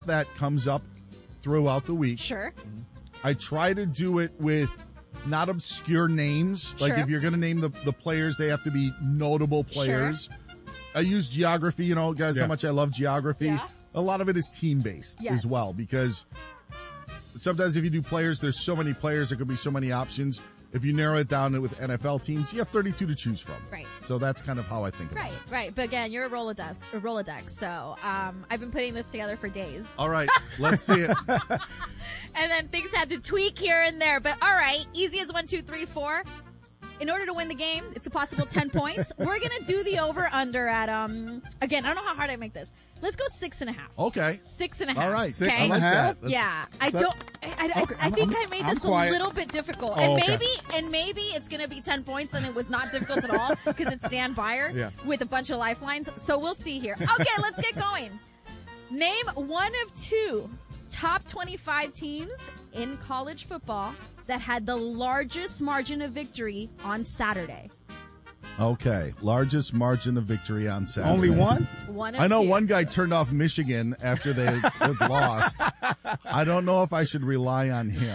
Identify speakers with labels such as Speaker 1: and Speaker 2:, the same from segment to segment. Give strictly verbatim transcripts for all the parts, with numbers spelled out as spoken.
Speaker 1: that comes up throughout the week.
Speaker 2: Sure.
Speaker 1: I try to do it with not obscure names. Like
Speaker 2: Sure.
Speaker 1: if you're going to name the, the players, they have to be notable players. Sure. I use geography, you know, guys,
Speaker 3: Yeah.
Speaker 1: how much I love geography.
Speaker 2: Yeah.
Speaker 1: A lot of it is team-based
Speaker 2: Yes.
Speaker 1: as well, because sometimes if you do players, there's so many players, there could be so many options. If you narrow it down with N F L teams, you have thirty-two to choose from.
Speaker 2: Right.
Speaker 1: So that's kind of how I think about
Speaker 2: Right,
Speaker 1: it.
Speaker 2: right. But again, you're a Rolodex, a Rolodex. So um, I've been putting this together for days.
Speaker 1: All right, let's see it.
Speaker 2: And then things had to tweak here and there. But all right, easy as one, two, three, four. In order to win the game, it's a possible ten points. We're going to do the over-under at, um. again, I don't know how hard I make this. Let's go six and a half.
Speaker 1: Okay.
Speaker 2: Six and a half.
Speaker 1: All right.
Speaker 3: Six
Speaker 2: okay?
Speaker 3: and a half?
Speaker 1: That's-
Speaker 2: Yeah, I
Speaker 3: So-
Speaker 2: don't. I, I,
Speaker 3: Okay,
Speaker 2: I
Speaker 3: I'm-
Speaker 2: think
Speaker 3: I'm-
Speaker 2: I made
Speaker 3: I'm
Speaker 2: this
Speaker 3: quiet.
Speaker 2: a little bit difficult,
Speaker 3: Oh,
Speaker 2: and
Speaker 3: okay.
Speaker 2: maybe, and maybe it's gonna be ten points, and it was not difficult at all because it's Dan Byer
Speaker 3: Yeah.
Speaker 2: with a bunch of lifelines. So we'll see here. Okay, let's get going. Name one of two top twenty-five teams in college football that had the largest margin of victory on Saturday.
Speaker 1: Okay. Largest margin of victory on Saturday.
Speaker 3: Only one?
Speaker 2: One. Of
Speaker 1: I know
Speaker 2: two.
Speaker 1: one guy turned off Michigan after they had lost. I don't know if I should rely on him.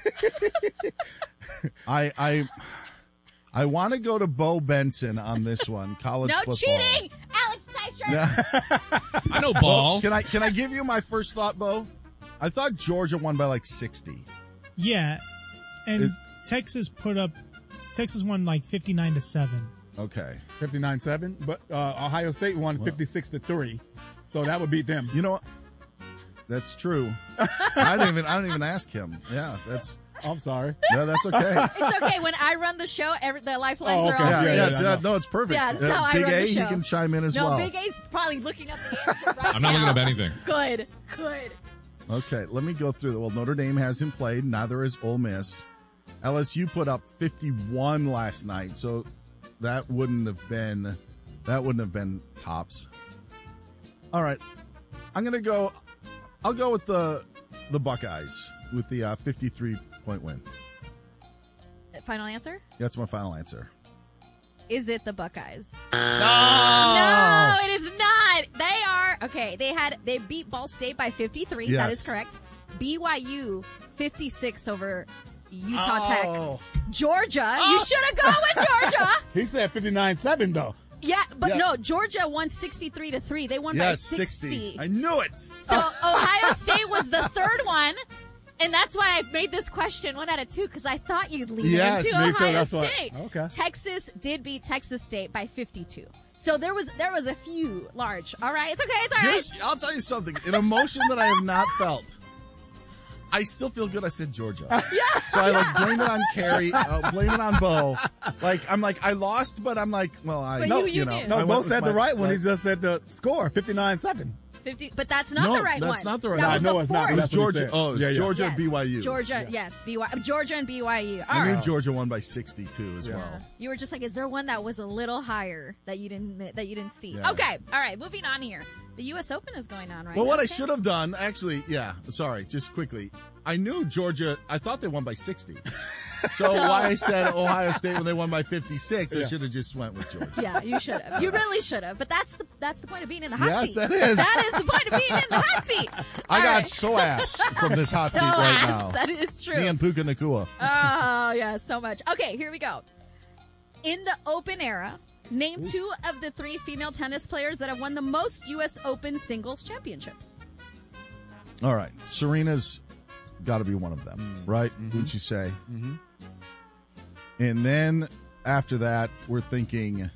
Speaker 1: I I I want to go to Bo Benson on this one. College
Speaker 2: No
Speaker 1: football.
Speaker 2: cheating, Alex Teicher.
Speaker 4: I know ball.
Speaker 1: Can I can I give you my first thought, Bo? I thought Georgia won by like sixty.
Speaker 5: Yeah, and
Speaker 1: Is-
Speaker 5: Texas put up. Texas won like fifty-nine to seven.
Speaker 1: Okay.
Speaker 3: fifty-nine seven, but uh, Ohio State won fifty-six to three, so that would beat them.
Speaker 1: You know what? That's true. I didn't even I didn't even ask him. Yeah, that's
Speaker 3: I'm sorry.
Speaker 1: yeah, that's okay.
Speaker 2: It's okay. When I run the show, every, the lifelines
Speaker 3: Oh,
Speaker 2: are
Speaker 3: okay.
Speaker 2: all
Speaker 1: Yeah,
Speaker 2: free.
Speaker 1: yeah,
Speaker 3: yeah,
Speaker 1: it's,
Speaker 3: I
Speaker 1: uh,
Speaker 3: know.
Speaker 1: no, it's perfect.
Speaker 2: Yeah, that's
Speaker 1: Uh,
Speaker 2: how I
Speaker 1: Big
Speaker 2: run
Speaker 1: A,
Speaker 2: the
Speaker 1: he
Speaker 2: show.
Speaker 1: can chime in as
Speaker 2: no,
Speaker 1: well.
Speaker 2: Big A's probably looking up the answer right
Speaker 4: I'm not
Speaker 2: now.
Speaker 4: looking up anything.
Speaker 2: Good, good.
Speaker 1: Okay, let me go through. Well, Notre Dame hasn't played. Neither has Ole Miss. L S U put up fifty-one last night, so that wouldn't have been that wouldn't have been tops. All right, I'm gonna go. I'll go with the the Buckeyes with the uh, fifty-three point win.
Speaker 2: Final answer?
Speaker 1: That's my final answer.
Speaker 2: Is it the Buckeyes? No, it is not. They are okay. They had they beat Ball State by fifty-three. That
Speaker 1: Yes.
Speaker 2: is correct. B Y U fifty-six over Utah
Speaker 1: Oh.
Speaker 2: Tech. Georgia, you should have gone with Georgia.
Speaker 3: He said fifty-nine seven, though.
Speaker 2: Yeah, but
Speaker 1: Yeah.
Speaker 2: no, Georgia won sixty-three to three. They won by
Speaker 1: Yes,
Speaker 2: sixty.
Speaker 1: sixty. I knew it.
Speaker 2: So Ohio State was the third one, and that's why I made this question one out of two because I thought you'd lean
Speaker 1: Yes,
Speaker 2: into
Speaker 3: me too,
Speaker 2: Ohio
Speaker 3: that's why-
Speaker 2: State.
Speaker 3: okay.
Speaker 2: Texas did beat Texas State by fifty-two. So there was there was a few large. All right, it's okay, it's all right.
Speaker 1: Here's, I'll tell you something. An emotion that I have not felt. I still feel good I said Georgia. Yeah. So I like blame it on Carrie, uh, blame it on Bo. Like I'm like I lost, but I'm like, well, I
Speaker 2: But
Speaker 1: no,
Speaker 2: you- you
Speaker 1: know.
Speaker 2: knew.
Speaker 3: No,
Speaker 1: I
Speaker 3: Bo
Speaker 1: went with
Speaker 3: said
Speaker 1: my-
Speaker 3: the right one.
Speaker 1: my-
Speaker 3: He just said the score, fifty-nine seven.
Speaker 2: fifty, but that's not
Speaker 1: No,
Speaker 2: the right one.
Speaker 1: that's not the right
Speaker 2: that
Speaker 1: one.
Speaker 2: was
Speaker 3: I know
Speaker 2: the
Speaker 3: it's not,
Speaker 2: fourth.
Speaker 1: It was
Speaker 3: That's what he
Speaker 1: Georgia.
Speaker 3: said.
Speaker 1: Oh, it was
Speaker 3: Yeah, yeah.
Speaker 1: Georgia
Speaker 2: Yes.
Speaker 1: B Y U.
Speaker 2: Georgia, yes, B Y U. Georgia and B Y U. All
Speaker 1: I knew
Speaker 2: right.
Speaker 1: Georgia won by sixty-two as
Speaker 3: Yeah.
Speaker 1: well.
Speaker 2: You were just like, is there one that was a little higher that you didn't that you didn't see?
Speaker 1: Yeah.
Speaker 2: Okay, all right. Moving on here. The U S Open is going on right
Speaker 1: Well,
Speaker 2: now.
Speaker 1: what I
Speaker 2: Okay.
Speaker 1: should have done, actually, yeah, sorry, just quickly. I knew Georgia, I thought they won by sixty. So,
Speaker 2: So-
Speaker 1: why I said Ohio State when they won by fifty-six, I
Speaker 3: Yeah.
Speaker 1: should have just went with Georgia.
Speaker 2: Yeah, you should have. You really should have. But that's the that's the point of being in the hot
Speaker 1: Yes,
Speaker 2: seat.
Speaker 1: that is.
Speaker 2: That is the point of being in the hot seat.
Speaker 1: I
Speaker 2: All
Speaker 1: got
Speaker 2: right.
Speaker 1: so ass from this hot
Speaker 2: So
Speaker 1: seat right
Speaker 2: ass.
Speaker 1: now.
Speaker 2: That is true.
Speaker 1: Me and Puka Nakua.
Speaker 2: Oh, yeah, so much. Okay, here we go. In the Open era, name two of the three female tennis players that have won the most U S Open singles championships.
Speaker 1: All right, Serena's got to be one of them, right? Would you say?
Speaker 3: Mm-hmm.
Speaker 1: And then after that, we're thinking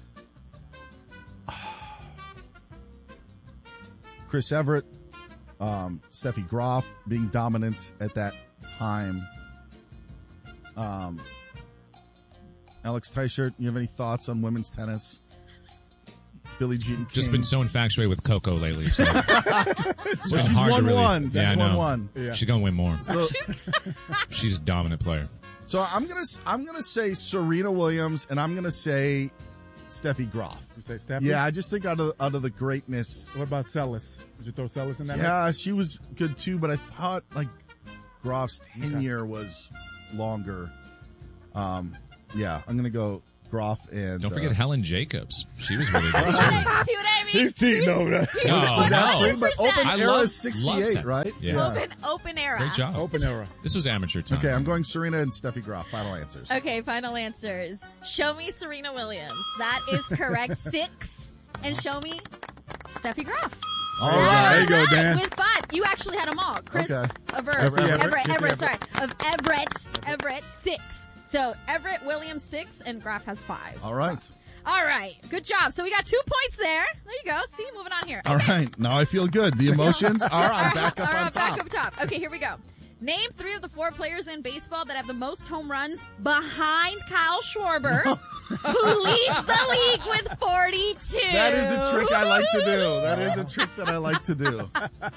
Speaker 1: Chris Everett, um, Steffi Graf being dominant at that time. Um, Alex Teichert, you have any thoughts on women's tennis? Billie Jean
Speaker 4: Just
Speaker 1: King.
Speaker 4: been so infatuated with Coco lately. So it's
Speaker 1: Well,
Speaker 4: been
Speaker 1: she's
Speaker 4: hard to
Speaker 1: won
Speaker 4: really-
Speaker 1: one.
Speaker 4: Yeah, I
Speaker 1: She's won
Speaker 4: know.
Speaker 1: one.
Speaker 3: Yeah.
Speaker 4: She's gonna win more.
Speaker 1: So,
Speaker 4: She's a dominant player.
Speaker 1: so I'm gonna I'm gonna say Serena Williams, and I'm gonna say Steffi Graf.
Speaker 3: You say Steph?
Speaker 1: Yeah, I just think out of out of the greatness.
Speaker 3: What about Celis? Would you throw Celis in that
Speaker 1: Yeah,
Speaker 3: mix?
Speaker 1: she was good too, but I thought like Graf's tenure was longer. Um, yeah, I'm gonna go Graf and
Speaker 4: Don't forget
Speaker 1: uh,
Speaker 4: Helen Jacobs. She was really good
Speaker 2: See
Speaker 4: too.
Speaker 2: what I mean?
Speaker 3: He's cheating over there.
Speaker 4: No,
Speaker 1: Was that
Speaker 4: no.
Speaker 1: free? But open
Speaker 4: I
Speaker 1: era
Speaker 4: love-
Speaker 1: is sixty-eight,
Speaker 4: love tennis.
Speaker 1: right?
Speaker 4: Yeah.
Speaker 2: Open, open era.
Speaker 4: Great job.
Speaker 3: Open era.
Speaker 4: This was amateur time.
Speaker 1: Okay, I'm going Serena and Steffi Graf. Final answers.
Speaker 2: Okay, final answers. Show me Serena Williams. That is correct. Six. And show me Steffi Graf.
Speaker 1: All
Speaker 3: There
Speaker 1: right.
Speaker 3: you go,
Speaker 2: Right,
Speaker 3: Dan.
Speaker 2: With five. You actually had them all. Chris
Speaker 1: Okay.
Speaker 2: Everett.
Speaker 1: Everett.
Speaker 2: Everett,
Speaker 3: Everett.
Speaker 2: Everett, sorry. Of Everett. Everett, six. So Everett Williams, six, and Graf has five.
Speaker 1: All right.
Speaker 2: All right. Good job. So we got two points there. There you go. See, moving on here.
Speaker 1: All
Speaker 2: Okay.
Speaker 1: right. Now I feel good. The emotions are
Speaker 2: All
Speaker 1: on
Speaker 2: right,
Speaker 1: back up
Speaker 2: all
Speaker 1: on
Speaker 2: right,
Speaker 1: top.
Speaker 2: Back up top. Okay, here we go. Name three of the four players in baseball that have the most home runs behind Kyle Schwarber, who leads the league with forty-two.
Speaker 1: That is a trick I like to do. That is a trick that I like to do.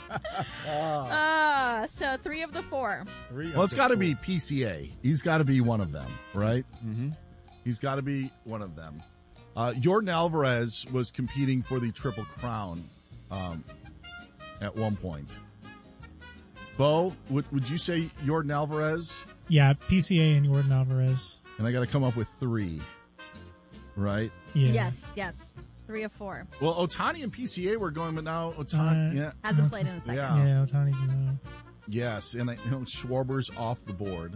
Speaker 2: Uh, so three of the four.
Speaker 3: Three
Speaker 1: Well, it's
Speaker 3: of
Speaker 1: got to
Speaker 3: the
Speaker 1: be
Speaker 3: four.
Speaker 1: P C A. He's got to be one of them, right? Mm-hmm. He's got to be one of them. Uh, Jordan Alvarez was competing for the Triple Crown um, at one point. Bo, would, would you say Jordan Alvarez?
Speaker 5: Yeah, P C A and Jordan Alvarez.
Speaker 1: And I got to come up with three, right?
Speaker 5: Yeah.
Speaker 2: Yes, yes. Three of four.
Speaker 1: Well, Otani and P C A were going, but now Otani,
Speaker 5: Uh,
Speaker 1: yeah,
Speaker 2: Hasn't played in a second.
Speaker 1: Yeah.
Speaker 5: Yeah, Otani's no.
Speaker 1: yes, and I, you know Schwarber's off the board.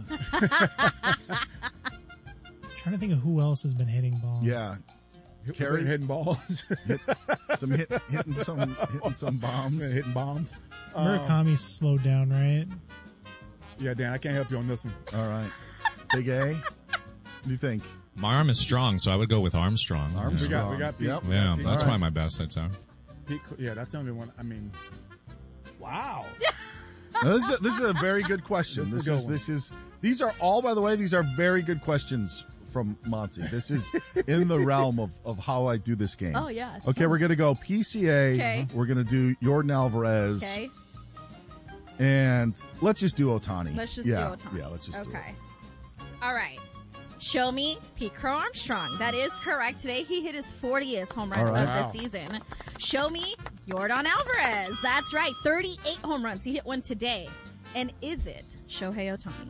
Speaker 5: Trying to think of who else has been hitting balls.
Speaker 1: Yeah,
Speaker 3: Hit-
Speaker 1: Carey?
Speaker 3: hitting balls.
Speaker 1: some hit, hitting some hitting some bombs.
Speaker 3: hitting bombs. Um,
Speaker 5: Murakami's slowed down, right?
Speaker 3: yeah, Dan, I can't help you on this one.
Speaker 1: All right, Big A. What do you think?
Speaker 4: My arm is strong, so I would go with Armstrong.
Speaker 1: Armstrong.
Speaker 3: We got, we got Pete.
Speaker 1: Yep.
Speaker 3: we
Speaker 4: Yeah,
Speaker 3: got Pete.
Speaker 4: that's
Speaker 1: All right.
Speaker 4: probably my best, I'd say.
Speaker 3: Pete, yeah, that's the only one. I mean, wow.
Speaker 1: Now, this is a, this is a very good question.
Speaker 3: This
Speaker 1: This
Speaker 3: is a
Speaker 1: is
Speaker 3: good one.
Speaker 1: this is these are all, by the way, these are very good questions from Monty. This is in the realm of, of how I do this game.
Speaker 2: Oh, yeah.
Speaker 1: Okay, we're gonna go P C A.
Speaker 2: Okay.
Speaker 1: We're gonna do Jordan Alvarez.
Speaker 2: Okay.
Speaker 1: And let's just do Otani.
Speaker 2: Let's just
Speaker 1: yeah,
Speaker 2: do Otani.
Speaker 1: Yeah, let's just do it.
Speaker 2: Okay. All right. Show me Pete Crow Armstrong. That is correct. Today he hit his fortieth home run
Speaker 1: All right.
Speaker 2: of
Speaker 3: Wow.
Speaker 2: the season. Show me Jordan Alvarez. That's right. thirty-eight home runs. He hit one today. And is it Shohei Ohtani?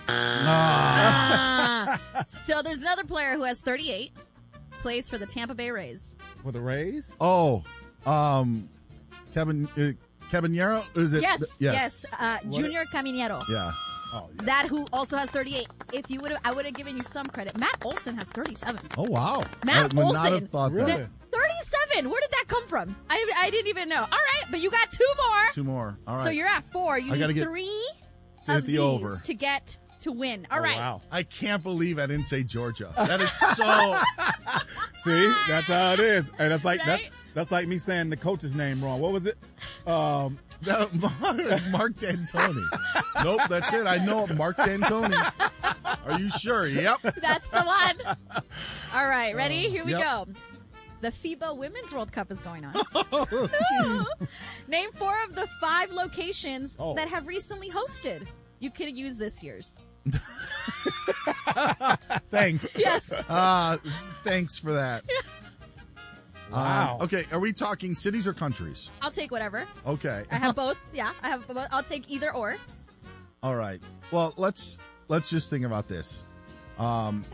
Speaker 2: Ah. So there's another player who has thirty-eight. Plays for the Tampa Bay Rays.
Speaker 3: For the Rays?
Speaker 1: Oh, um, Kevin uh, Caballero? Is it?
Speaker 2: Yes.
Speaker 1: th-
Speaker 2: Yes.
Speaker 1: yes.
Speaker 2: Uh, Junior Caminero.
Speaker 1: Yeah.
Speaker 3: Oh, yeah.
Speaker 2: That who also has thirty-eight. If you would have, I would have given you some credit. Matt Olson has thirty-seven.
Speaker 1: Oh wow.
Speaker 2: Matt
Speaker 1: I would not
Speaker 2: Olson.
Speaker 1: have thought
Speaker 3: Really?
Speaker 1: that.
Speaker 2: thirty-seven. Where did that come from? I I didn't even know. All right, but you got two more.
Speaker 1: Two more. All right.
Speaker 2: So you're at four. You
Speaker 1: I gotta
Speaker 2: need
Speaker 1: get-
Speaker 2: three
Speaker 1: to
Speaker 2: of
Speaker 1: hit the
Speaker 2: these
Speaker 1: over.
Speaker 2: to get to win. All
Speaker 3: Oh,
Speaker 2: right.
Speaker 3: Wow.
Speaker 1: I can't believe I didn't say Georgia. That is so.
Speaker 3: See, that's how it is. And that's like that.
Speaker 2: Right?
Speaker 3: That's like me saying the coach's name wrong. What was it? Um,
Speaker 1: That was Mark D'Antoni. Nope, that's it. I know it. Mark D'Antoni. Are you sure? Yep.
Speaker 2: That's the one. All right, ready? Here we
Speaker 1: Yep.
Speaker 2: go. The FIBA Women's World Cup is going on.
Speaker 1: Oh, jeez.
Speaker 2: Name four of the five locations
Speaker 3: Oh.
Speaker 2: that have recently hosted. You could use this year's.
Speaker 1: Thanks.
Speaker 2: Yes.
Speaker 1: Uh, thanks for that.
Speaker 3: Wow.
Speaker 1: Um, okay, are we talking cities or countries?
Speaker 2: I'll take whatever.
Speaker 1: Okay.
Speaker 2: I have both. Yeah, I have both. I'll take either or.
Speaker 1: All right. Well, let's let's just think about this. Um,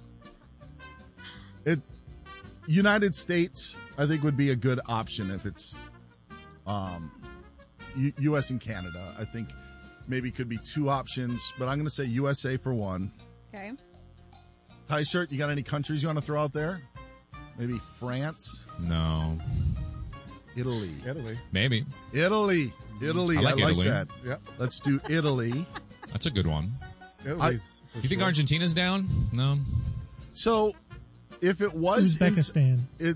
Speaker 1: it United States, I think, would be a good option if it's um, U- U S and Canada. I think maybe could be two options, but I'm going to say U S A for one.
Speaker 2: Okay.
Speaker 1: Tie shirt. You got any countries you want to throw out there? Maybe France,
Speaker 4: No.
Speaker 1: Italy,
Speaker 3: Italy.
Speaker 4: Maybe.
Speaker 1: Italy, Italy.
Speaker 4: I
Speaker 1: I
Speaker 4: like
Speaker 1: like,
Speaker 4: Italy.
Speaker 1: that.
Speaker 3: Yep.
Speaker 1: Let's do Italy.
Speaker 4: That's a good one.
Speaker 3: Italy's. for
Speaker 4: You think
Speaker 3: sure.
Speaker 4: Argentina's down? No.
Speaker 1: So, if it was in-
Speaker 5: Uzbekistan.
Speaker 1: it,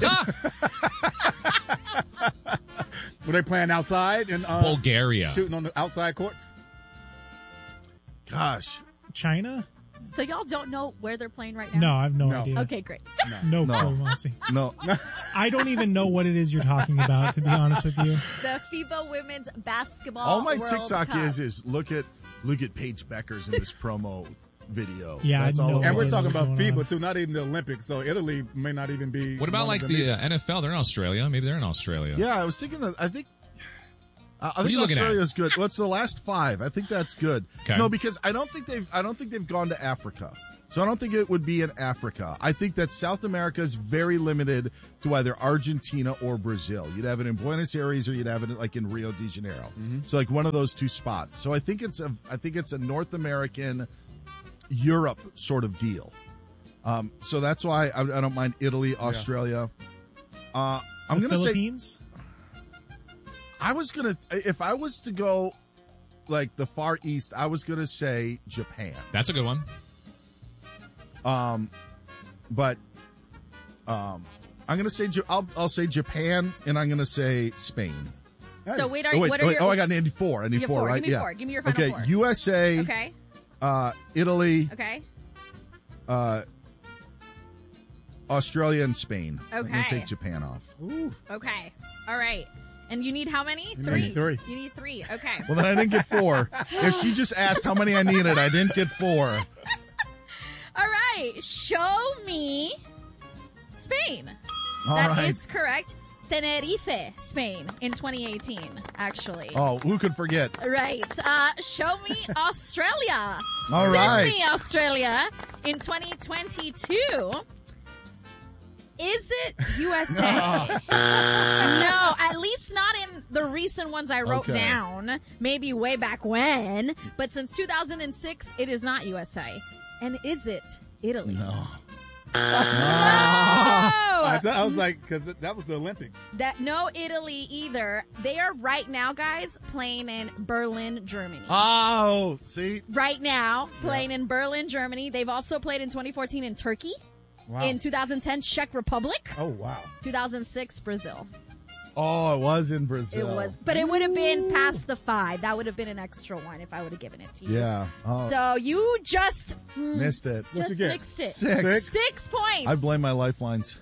Speaker 3: Were they playing outside and uh,
Speaker 4: Bulgaria.
Speaker 3: shooting on the outside courts?
Speaker 1: gosh,
Speaker 5: China?
Speaker 2: So y'all don't know where they're playing right now?
Speaker 5: No, I have no,
Speaker 3: No.
Speaker 5: idea.
Speaker 2: Okay, great.
Speaker 5: No,
Speaker 1: No.
Speaker 5: clue, Monty.
Speaker 1: no.
Speaker 5: I don't even know what it is you're talking about, to be honest with you.
Speaker 2: The FIBA Women's Basketball
Speaker 1: All my
Speaker 2: World
Speaker 1: TikTok
Speaker 2: Cup.
Speaker 1: is is look at look at Paige Beckers in this promo video.
Speaker 5: Yeah, I
Speaker 1: that's all.
Speaker 5: know
Speaker 1: it
Speaker 3: And we're
Speaker 1: was.
Speaker 5: what
Speaker 3: talking
Speaker 5: is
Speaker 3: about
Speaker 5: going
Speaker 3: FIBA
Speaker 5: on.
Speaker 3: too, not even the Olympics. So Italy may not even be.
Speaker 4: What about
Speaker 3: one
Speaker 4: like
Speaker 3: of
Speaker 4: the
Speaker 3: them
Speaker 4: uh,
Speaker 3: either.
Speaker 4: N F L? They're in Australia. Maybe they're in Australia.
Speaker 1: Yeah, I was thinking that. I think. Uh, I
Speaker 4: are
Speaker 1: think
Speaker 4: you looking at?
Speaker 1: Australia's good. What's the last five? I think that's good.
Speaker 4: Okay.
Speaker 1: No, because I don't think they've. I don't think they've gone to Africa. So I don't think it would be in Africa. I think that South America is very limited to either Argentina or Brazil. You'd have it in Buenos Aires or you'd have it like in Rio de Janeiro. Mm-hmm. So like one of those two spots. So I think it's a I think it's a North American Europe sort of deal. Um, so that's why I, I don't mind Italy, Australia. Yeah. Uh, I'm
Speaker 5: the
Speaker 1: gonna
Speaker 5: Philippines?
Speaker 1: say I was gonna if I was to go like the Far East, I was gonna say Japan.
Speaker 4: That's a good one.
Speaker 1: Um, but um, I'm gonna say I'll I'll say Japan, and I'm gonna say Spain.
Speaker 2: So wait, are,
Speaker 1: oh, wait,
Speaker 2: what are
Speaker 1: wait,
Speaker 2: your?
Speaker 1: oh, I got an Andy four. Andy
Speaker 2: you have
Speaker 1: four,
Speaker 2: four.
Speaker 1: right?
Speaker 2: Give me
Speaker 1: yeah.
Speaker 2: four. Give me your final
Speaker 1: okay,
Speaker 2: four.
Speaker 1: U S A.
Speaker 2: Okay.
Speaker 1: Uh, Italy.
Speaker 2: Okay.
Speaker 1: Uh, Australia and Spain.
Speaker 2: Okay.
Speaker 1: I'm gonna take Japan off.
Speaker 3: Ooh.
Speaker 2: Okay. All right. And you need how many?
Speaker 3: You
Speaker 2: Three.
Speaker 3: need three.
Speaker 2: You need three. Okay.
Speaker 1: Well, then I didn't get four. If she just asked how many I needed, I didn't get four.
Speaker 2: All right. Show me Spain.
Speaker 1: All
Speaker 2: That
Speaker 1: right.
Speaker 2: is correct. Tenerife, Spain, in twenty eighteen, actually.
Speaker 1: Oh, who could forget?
Speaker 2: Right. Uh, show me Australia.
Speaker 1: All right.
Speaker 2: Sydney, Australia, in twenty twenty-two. Is it U S A? No, at least not in the recent ones I wrote
Speaker 1: Okay.
Speaker 2: down. Maybe way back when. But since two thousand six, it is not U S A. And is it Italy?
Speaker 1: No.
Speaker 2: No!
Speaker 3: I, th- I was like, because that was the Olympics.
Speaker 2: That no Italy either. They are right now, guys, playing in Berlin, Germany.
Speaker 1: Oh, see?
Speaker 2: Right now, playing in Berlin, Germany. They've also played in twenty fourteen in Turkey.
Speaker 3: Wow.
Speaker 2: In two thousand ten, Czech Republic.
Speaker 3: Oh, wow.
Speaker 2: two thousand six, Brazil.
Speaker 1: Oh, it was in Brazil.
Speaker 2: It was, but it would have been past the five. That would have been an extra one if I would have given it to you.
Speaker 1: Yeah. Oh,
Speaker 2: So you just mm,
Speaker 1: missed it.
Speaker 3: What'd
Speaker 2: Just
Speaker 3: you get?
Speaker 2: mixed it.
Speaker 1: Six.
Speaker 3: Six?
Speaker 2: Six points.
Speaker 1: I blame my lifelines.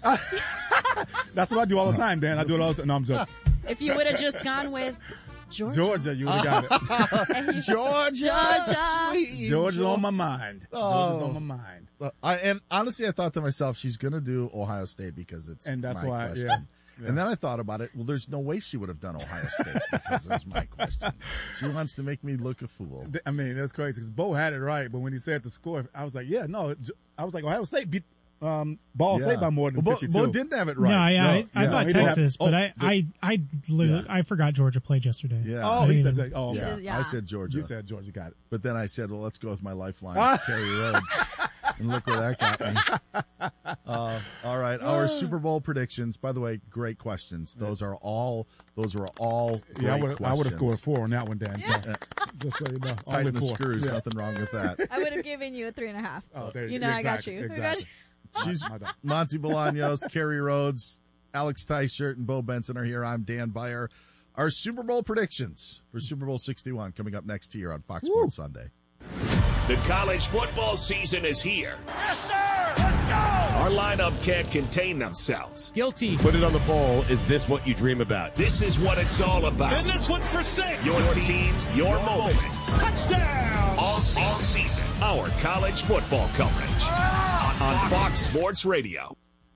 Speaker 3: That's what I do all the time, Dan. I do it all the time. No, I'm joking.
Speaker 2: If you would have just gone with Georgia.
Speaker 3: Georgia, you would have got it.
Speaker 1: Georgia.
Speaker 2: Georgia.
Speaker 1: Sweet.
Speaker 3: Georgia's on my mind. Georgia's
Speaker 1: Oh.
Speaker 3: on my mind.
Speaker 1: Uh, I, and honestly, I thought to myself, she's going to do Ohio State because it's
Speaker 3: And that's
Speaker 1: my
Speaker 3: why,
Speaker 1: question.
Speaker 3: yeah.
Speaker 1: And then I thought about it. Well, there's no way she would have done Ohio State because it was my question. She wants to make me look a fool.
Speaker 3: I mean, that's crazy because Bo had it right, but when he said the score, I was like, yeah, no. I was like, Ohio State beat um, Ball
Speaker 1: Yeah.
Speaker 3: State by more than
Speaker 1: well, Bo,
Speaker 3: fifty-two.
Speaker 1: Bo didn't have it right.
Speaker 5: No, yeah, I, I
Speaker 1: yeah.
Speaker 5: thought
Speaker 3: he did have-
Speaker 5: Texas,
Speaker 1: oh,
Speaker 5: but I,
Speaker 1: the-
Speaker 5: I, I, li-
Speaker 1: Yeah.
Speaker 5: I forgot Georgia played yesterday.
Speaker 1: Yeah.
Speaker 3: Oh,
Speaker 5: I
Speaker 3: he
Speaker 5: didn't
Speaker 3: said,
Speaker 5: even-
Speaker 3: oh, okay.
Speaker 1: Yeah,
Speaker 2: Yeah.
Speaker 1: I said Georgia.
Speaker 3: You said Georgia got it.
Speaker 1: But then I said, well, let's go with my lifeline,
Speaker 3: Ah.
Speaker 1: Kerry Rhodes. And look where that got me. Uh, all right, our Super Bowl predictions. By the way, great questions. Those are all. Those are all. Great
Speaker 3: Yeah, I would I would have
Speaker 1: questions.
Speaker 3: scored four on that one, Dan. So, just so you know,
Speaker 1: Tighten
Speaker 3: only
Speaker 1: the
Speaker 3: four.
Speaker 1: screws.
Speaker 3: Yeah.
Speaker 1: Nothing wrong with that.
Speaker 2: I would have given you a three and a half.
Speaker 3: Oh, there
Speaker 2: You know I got
Speaker 3: exactly,
Speaker 2: you. I got
Speaker 3: Exactly.
Speaker 1: She's
Speaker 3: My bad.
Speaker 1: Monty Bolaños, Kerry Rhodes, Alex Tyshirt, and Bo Benson are here. I'm Dan Byer. Our Super Bowl predictions for Super Bowl sixty-one coming up next here on Fox Sports Sunday.
Speaker 6: The college football season is here. Yes, sir! Let's go! Our lineup can't contain themselves.
Speaker 7: Guilty.
Speaker 8: Put it on the bowl. Is this what you dream about?
Speaker 6: This is what it's all about.
Speaker 9: And this one's for six.
Speaker 6: Your teams, your moments.
Speaker 9: Touchdown!
Speaker 6: All season. All season. Our college football coverage on Fox Sports Radio.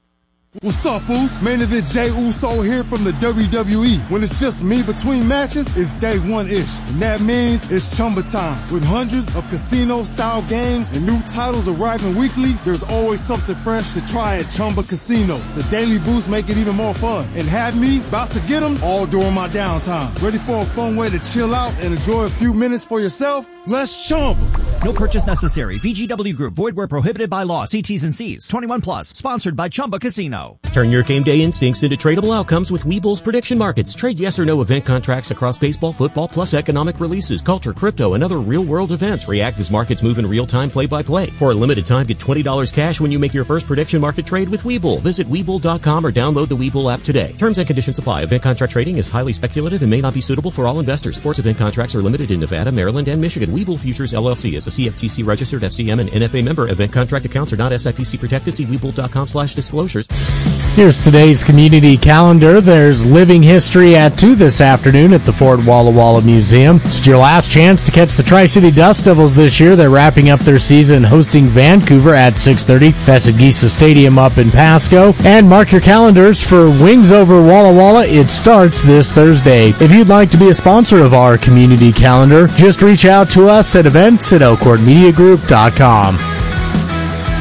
Speaker 10: What's up, fools? Main event Jay Uso here from the W W E. When it's just me between matches, it's day one-ish. And that means it's Chumba time. With hundreds of casino-style games and new titles arriving weekly, there's always something fresh to try at Chumba Casino. The daily boosts make it even more fun. And have me about to get them all during my downtime. Ready for a fun way to chill out and enjoy a few minutes for yourself? Let's Chumba.
Speaker 7: No purchase necessary. V G W Group. Void where prohibited by law. See T's and C's. twenty-one plus. Sponsored by Chumba Casino.
Speaker 11: Turn your game day instincts into tradable outcomes with Webull's prediction markets. Trade yes or no event contracts across baseball, football, plus economic releases, culture, crypto, and other real-world events. React as markets move in real time, play-by-play. For a limited time, get twenty dollars cash when you make your first prediction market trade with Webull. Visit Webull dot com or download the Webull app today. Terms and conditions apply. Event contract trading is highly speculative and may not be suitable for all investors. Sports event contracts are limited in Nevada, Maryland, and Michigan. Webull Futures L L C is a C F T C registered F C M and N F A member. Event contract accounts are not S I P C protected. See Webull dot com slash disclosures.
Speaker 12: Here's today's community calendar. There's Living History at two this afternoon at the Fort Walla Walla Museum. It's your last chance to catch the Tri-City Dust Devils this year. They're wrapping up their season hosting Vancouver at six thirty. That's at Geesa Stadium up in Pasco. And mark your calendars for Wings Over Walla Walla. It starts this Thursday. If you'd like to be a sponsor of our community calendar, just reach out to us at events at elcourt media group dot com.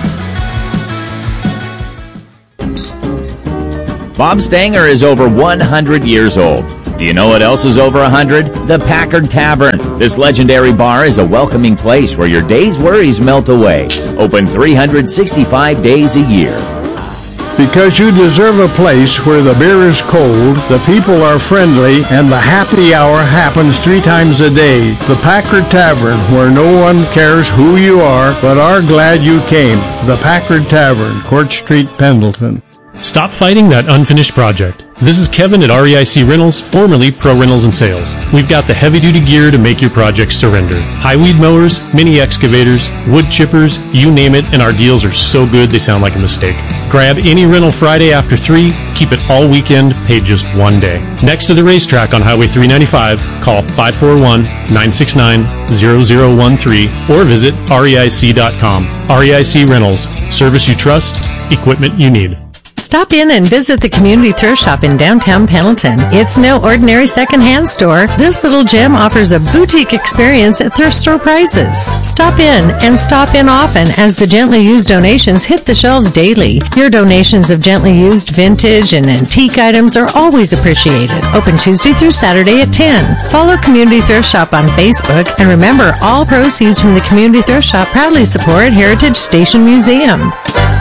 Speaker 13: Bob Stanger is over one hundred years old. Do you know what else is over one hundred? The Packard Tavern. This legendary bar is a welcoming place where your day's worries melt away. Open three hundred sixty-five days a year.
Speaker 14: Because you deserve a place where the beer is cold, the people are friendly, and the happy hour happens three times a day. The Packard Tavern, where no one cares who you are, but are glad you came. The Packard Tavern, Court Street, Pendleton.
Speaker 15: Stop fighting that unfinished project. This is Kevin at R E I C Rentals, formerly Pro Rentals and Sales. We've got the heavy-duty gear to make your project surrender. High weed mowers, mini excavators, wood chippers, you name it, and our deals are so good they sound like a mistake. Grab any rental Friday after three, keep it all weekend, pay just one day. Next to the racetrack on Highway three ninety-five, call five four one, nine six nine, zero zero one three or visit R E I C dot com. R E I C Rentals. Service you trust, equipment you need.
Speaker 16: Stop in and visit the Community Thrift Shop in downtown Pendleton. It's no ordinary secondhand store. This little gem offers a boutique experience at thrift store prices. Stop in and stop in often as the gently used donations hit the shelves daily. Your donations of gently used vintage and antique items are always appreciated. Open Tuesday through Saturday at ten. Follow Community Thrift Shop on Facebook, and remember, all proceeds from the Community Thrift Shop proudly support Heritage Station Museum.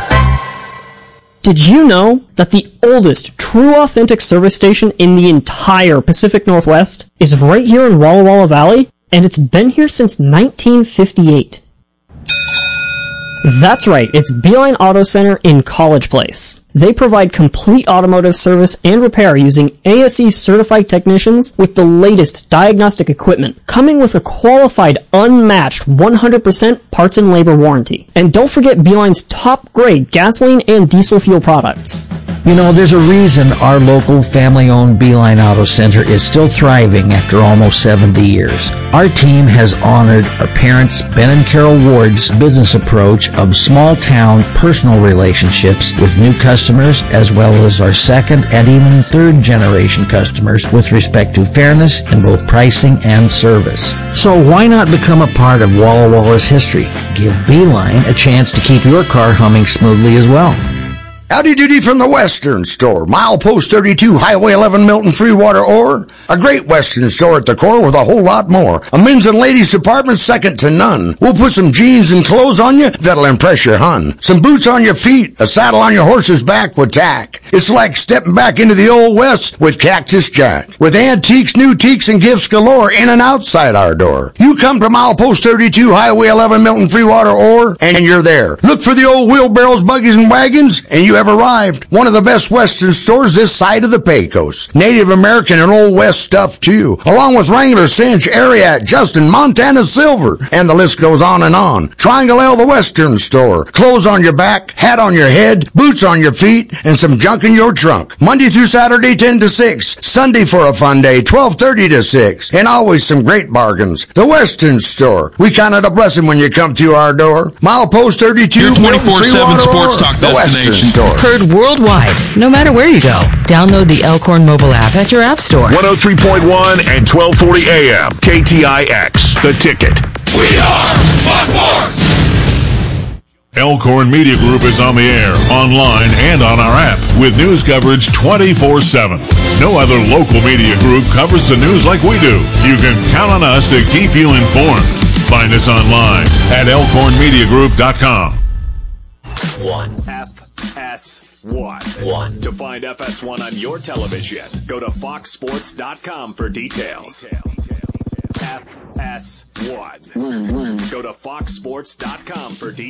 Speaker 17: Did you know that the oldest true authentic service station in the entire Pacific Northwest is right here in Walla Walla Valley, and it's been here since nineteen fifty-eight? That's right, it's Beeline Auto Center in College Place. They provide complete automotive service and repair using A S E certified technicians with the latest diagnostic equipment, coming with a qualified, unmatched one hundred percent parts and labor warranty. And don't forget Beeline's top-grade gasoline and diesel fuel products.
Speaker 18: You know, there's a reason our local family-owned Beeline Auto Center is still thriving after almost seventy years. Our team has honored our parents, Ben and Carol Ward's business approach of small-town personal relationships with new customers, as well as our second and even third-generation customers with respect to fairness in both pricing and service. So why not become a part of Walla Walla's history? Give Beeline a chance to keep your car humming smoothly as well.
Speaker 19: Howdy doody from the Western Store. Milepost thirty-two, Highway eleven, Milton, Freewater, Ore. A great Western store at the core with a whole lot more. A men's and ladies department second to none. We'll put some jeans and clothes on you that'll impress your hun. Some boots on your feet, a saddle on your horse's back with tack. It's like stepping back into the old West with Cactus Jack. With antiques, new teaks, and gifts galore in and outside our door. You come to Milepost thirty-two, Highway eleven, Milton, Freewater, Ore, and you're there. Look for the old wheelbarrows, buggies, and wagons, and you have arrived. One of the best Western stores this side of the Pecos. Native American and Old West stuff too, along with Wrangler, Cinch, Ariat, Justin, Montana Silver, and the list goes on and on. Triangle L, the Western Store. Clothes on your back, hat on your head, boots on your feet, and some junk in your trunk. Monday through Saturday, ten to six. Sunday for a fun day, twelve thirty to six. And always some great bargains. The Western Store. We count it a blessing when you come to our door. Milepost thirty-two,
Speaker 20: your twenty-four seven sports talk
Speaker 19: the
Speaker 20: destination.
Speaker 19: Western Store.
Speaker 21: Heard worldwide, no matter where you go. Download the Elkhorn mobile app at your app store.
Speaker 6: one oh three point one and twelve forty A M. K T I X. The Ticket.
Speaker 22: We are Fox Sports!
Speaker 23: Elkhorn Media Group is on the air, online, and on our app with news coverage twenty-four seven. No other local media group covers the news like we do. You can count on us to keep you informed. Find us online at elkhorn media group dot com.
Speaker 6: One. F S one. One. To find F S one on your television, go to fox sports dot com for details. F S one. One. Go to fox sports dot com for details.